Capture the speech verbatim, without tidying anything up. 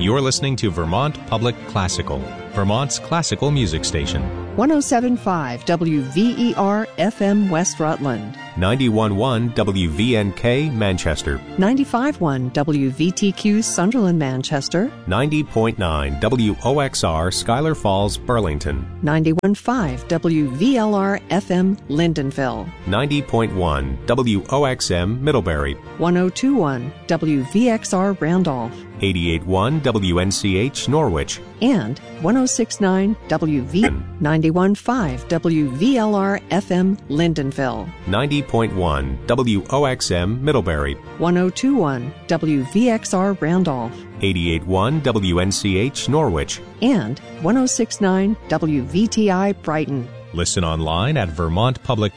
You're listening to Vermont Public Classical, Vermont's classical music station. one oh seven point five W V E R F M West Rutland. ninety-one point one W V N K Manchester. ninety-five point one W V T Q Sunderland Manchester. ninety point nine W O X R Schuyler Falls Burlington. ninety-one point five W V L R F M Lyndonville. ninety point one W O X M Middlebury. one oh two point one W V X R Randolph. eighty-eight point one W N C H Norwich. And one oh six point nine W V, ninety-one point five W V L R F M Lyndonville. ninety point one W O X M Middlebury. one oh two point one W V X R Randolph. eighty-eight point one W N C H Norwich. And one oh six point nine W V T I Brighton. Listen online at Vermont Public